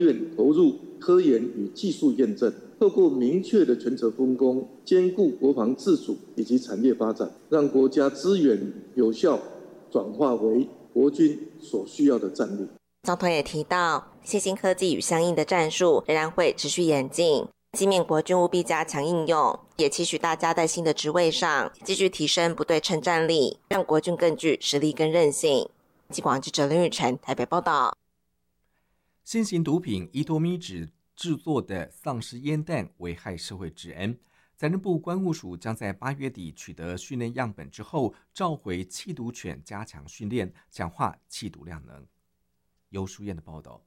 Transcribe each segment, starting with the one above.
院投入科研与技术验证，透过明确的权责分工，兼顾国防自主以及产业发展，让国家资源有效转化为国军所需要的战力。 总统也提到，新兴科技与相应的战术仍然会持续演进，纪面国军务必加强应用，也期许大家在新的职位上继续提升不对称战力，让国军更具实力跟韧性。记广记者林雨辰台北报道。 新型毒品伊托咪酯制作的丧尸烟弹危害社会治安，财政部关务署将在8月底取得训练样本之后，召回缉毒犬加强训练，强化缉毒量能。由淑燕的报道。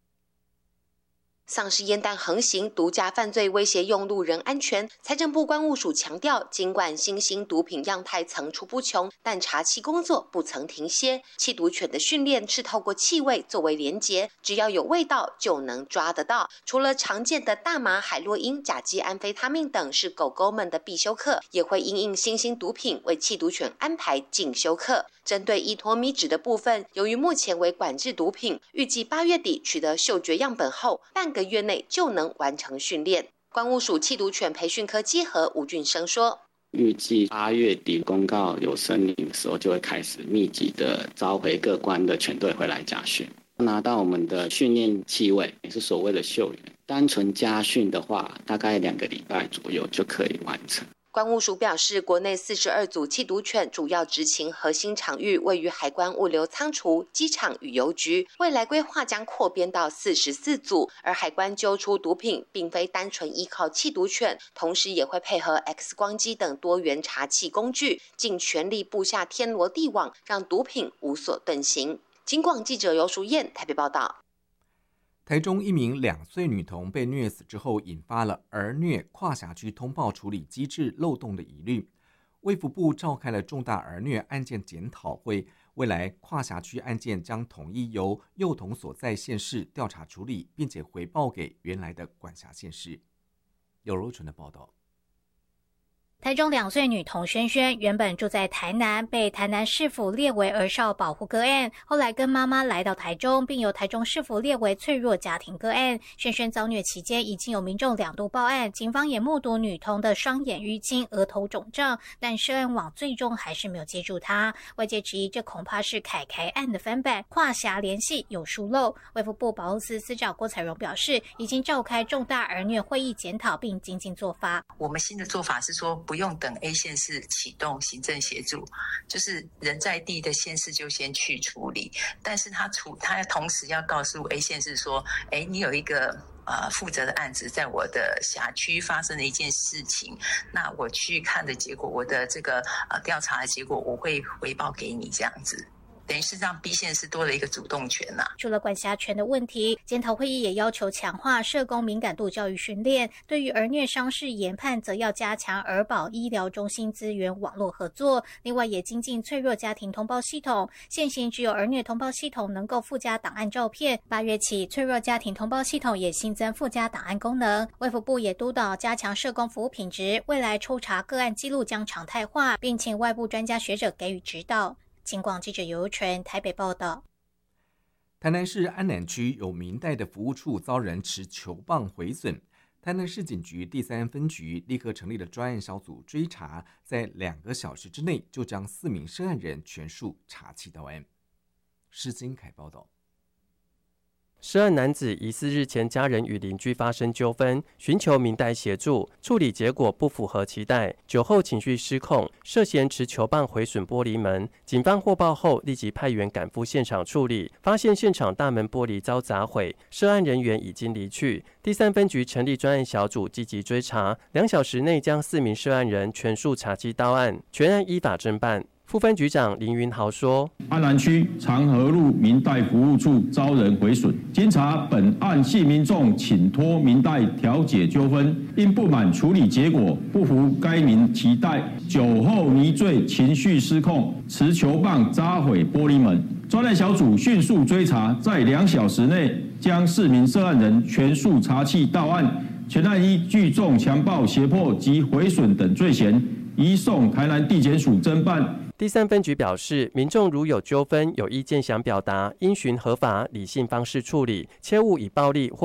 丧尸烟弹横行，毒驾犯罪威胁用路人安全。财政部关务署强调，尽管新兴毒品样态层出不穷，但查缉工作不曾停歇。缉毒犬的训练是透过气味作为连结，只要有味道就能抓得到。除了常见的大麻、海洛因、甲基安非他命等是狗狗们的必修课，也会因应新兴毒品为缉毒犬安排进修课。针对伊托咪酯的部分，由于目前为管制毒品，预计8月底取得嗅觉样本后，半个月内就能完成训练。关务署缉毒犬培训科稽核吴俊生说， 预计8月底公告有声明的时候，就会开始密集的召回各关的犬队回来家训，拿到我们的训练气味，也是所谓的嗅源。单纯家训的话，大概2个礼拜左右就可以完成。 关务署表示，国内42组缉毒犬主要执勤核心场域位于海关物流仓储、机场与邮局，未来规划将扩编到44组。而海关揪出毒品，并非单纯依靠缉毒犬，同时也会配合 X 光机等多元查缉工具，尽全力布下天罗地网，让毒品无所遁形。警广记者游淑燕台北报道。 台中一名2岁女童被虐死之后，引发了儿虐跨辖区通报处理机制漏洞的疑虑。卫福部召开了重大儿虐案件检讨会，未来跨辖区案件将统一由幼童所在县市调查处理，并且回报给原来的管辖县市。有柔纯的报道。 台中2岁女童萱萱原本住在台南，被台南市府列为儿少保护个案，后来跟妈妈来到台中，并由台中市府列为脆弱家庭个案。萱萱遭虐期间，已经有民众2度报案，警方也目睹女童的双眼淤青、额头肿胀，但涉案网最终还是没有接住她。外界质疑这恐怕是凯凯案的翻版，跨辖联系有疏漏。卫福部保护司司长郭采蓉表示，已经召开重大儿虐会议检讨，并精进做法。 我们新的做法是说，不用等 A 县市启动行政协助，就是人在地的县市就先去处理，但是他同时要告诉 A 县市说，你有一个负责的案子在我的辖区发生的一件事情，那我去看的结果，我的这个调查的结果，我会回报给你，这样子。等于是让 B 县市多了一个主动权呐。 除了管辖权的问题，检讨会议也要求强化社工敏感度教育训练，对于儿虐伤势研判，则要加强儿保医疗中心资源网络合作。另外，也精进脆弱家庭通报系统，现行只有儿虐通报系统能够附加档案照片，8月起，脆弱家庭通报系统也新增附加档案功能。卫福部也督导加强社工服务品质，未来抽查个案记录将常态化，并请外部专家学者给予指导。警广记者游纯台北报道。 台南市安南区有明代的服务处遭人持球棒毁损，台南市警局第3分局立刻成立了专案小组追查，在2个小时之内就将4名涉案人全数查缉到案。施金凯报道。 涉案男子疑似日前家人与邻居发生纠纷，寻求民代协助，处理结果不符合期待，酒后情绪失控，涉嫌持球棒毁损玻璃门。警方获报后立即派员赶赴现场处理，发现现场大门玻璃遭砸毁，涉案人员已经离去。第3分局成立专案小组积极追查，2小时内将4名涉案人全数查缉到案，全案依法侦办。副分局长林云豪说：“ 安南区长和路民代服务处遭人毁损，经查本案系民众请托民代调解纠纷，因不满处理结果，不符该民期待，酒后迷醉，情绪失控，持球棒砸毁玻璃门。专案小组迅速追查，在2小时内将4名涉案人全数查缉到案，全案依聚众强暴、胁迫及毁损等罪嫌，移送台南地检署侦办。” 第3分局表示，民众如有纠纷、有意见想表达，应循合法理性方式处理，切勿以暴力或